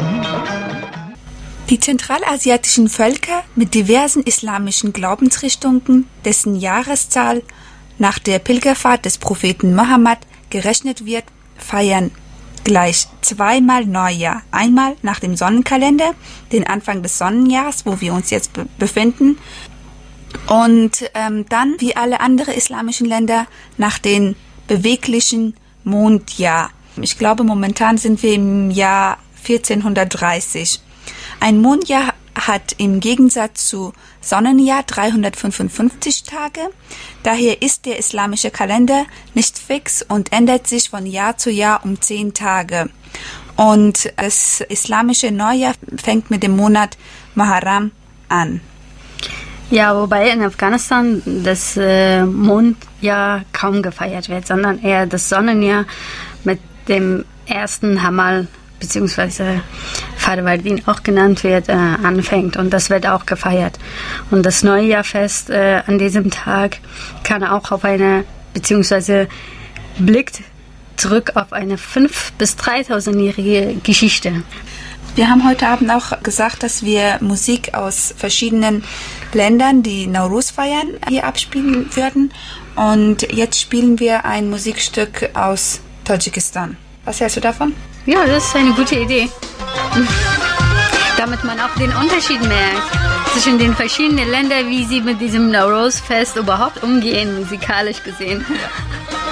Die zentralasiatischen Völker mit diversen islamischen Glaubensrichtungen, dessen Jahreszahl nach der Pilgerfahrt des Propheten Mohammed gerechnet wird, feiern gleich zweimal Neujahr. Einmal nach dem Sonnenkalender, den Anfang des Sonnenjahres, wo wir uns jetzt befinden, und dann, wie alle anderen islamischen Länder, nach dem beweglichen Mondjahr. Ich glaube, momentan sind wir im Jahr 1430. Ein Mondjahr hat im Gegensatz zu Sonnenjahr 355 Tage. Daher ist der islamische Kalender nicht fix und ändert sich von Jahr zu Jahr um 10 Tage. Und das islamische Neujahr fängt mit dem Monat Muharram an. Ja, wobei in Afghanistan das Mondjahr kaum gefeiert wird, sondern eher das Sonnenjahr mit dem ersten Hamal beziehungsweise Farwardin auch genannt wird, anfängt, und das wird auch gefeiert. Und das Neujahrfest an diesem Tag kann auch auf eine, beziehungsweise blickt zurück auf eine 5.000 bis 3.000-jährige Geschichte. Wir haben heute Abend auch gesagt, dass wir Musik aus verschiedenen Ländern, die Nowruz feiern, hier abspielen würden. Und jetzt spielen wir ein Musikstück aus Tadschikistan. Was hältst du davon? Ja, das ist eine gute Idee. Damit man auch den Unterschied merkt zwischen den verschiedenen Ländern, wie sie mit diesem Nowruz-Fest überhaupt umgehen, musikalisch gesehen. Ja.